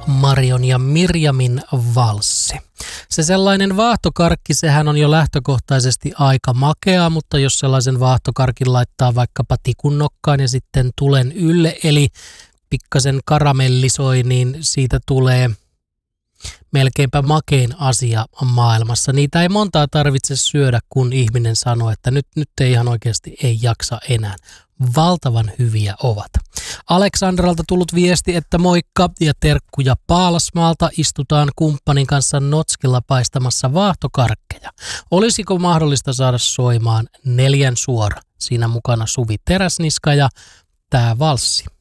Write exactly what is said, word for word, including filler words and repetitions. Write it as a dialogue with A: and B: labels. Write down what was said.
A: Marion ja Mirjamin valssi. Se sellainen vaahtokarkki, sehän on jo lähtökohtaisesti aika makea, mutta jos sellaisen vaahtokarkin laittaa vaikkapa tikun nokkaan ja sitten tulen ylle, eli pikkasen karamellisoi, niin siitä tulee melkeinpä makein asia maailmassa. Niitä ei montaa tarvitse syödä, kun ihminen sanoo, että nyt, nyt ei ihan oikeasti ei jaksa enää. Valtavan hyviä ovat. Aleksandralta tullut viesti, että moikka ja terkkuja Paalasmaalta, istutaan kumppanin kanssa notskilla paistamassa vaahtokarkkeja. Olisiko mahdollista saada soimaan neljän suora? Siinä mukana Suvi Teräsniska ja tää valssi.